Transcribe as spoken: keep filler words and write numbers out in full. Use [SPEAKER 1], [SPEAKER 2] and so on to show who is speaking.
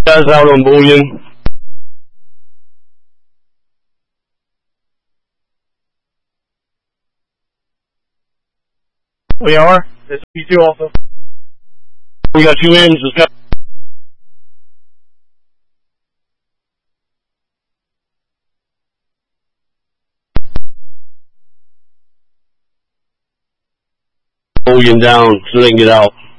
[SPEAKER 1] Guys out on bullion.
[SPEAKER 2] We are. There's P two also.
[SPEAKER 1] We got two ends. Let's go. Bullion down so they can get out.